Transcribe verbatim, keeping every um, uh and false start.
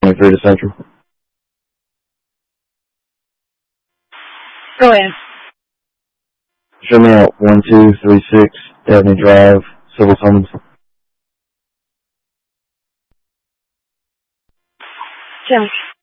twenty-three to Central. Go ahead. Show me at one two three six Dabney Drive, Civil Summons. Jim.